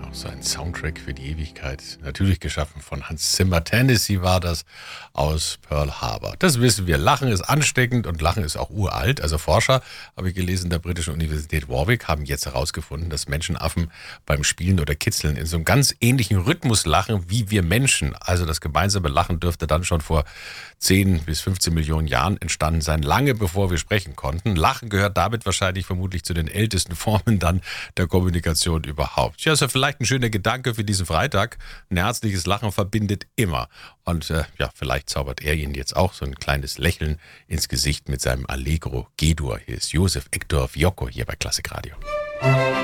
so ein Soundtrack für die Ewigkeit. Natürlich geschaffen von Hans Zimmer. Tennessee war das aus Pearl Harbor. Das wissen wir. Lachen ist ansteckend und Lachen ist auch uralt. Also Forscher, habe ich gelesen, der britischen Universität Warwick haben jetzt herausgefunden, dass Menschenaffen beim Spielen oder Kitzeln in so einem ganz ähnlichen Rhythmus lachen wie wir Menschen. Also das gemeinsame Lachen dürfte dann schon vor 10 bis 15 Millionen Jahren entstanden sein, lange bevor wir sprechen konnten. Lachen gehört damit wahrscheinlich vermutlich zu den ältesten Formen dann der Kommunikation überhaupt. Ja, ist ja vielleicht ein schöner Gedanke für diesen Freitag. Ein herzliches Lachen verbindet immer. Und vielleicht zaubert er Ihnen jetzt auch so ein kleines Lächeln ins Gesicht mit seinem Allegro G-Dur. Hier ist Josef Hector Fiocco hier bei Klassik Radio.